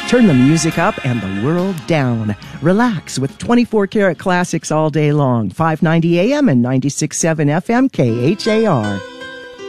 Turn the music up and the world down. Relax with 24-karat classics all day long. 590 AM and 96.7 FM KHAR.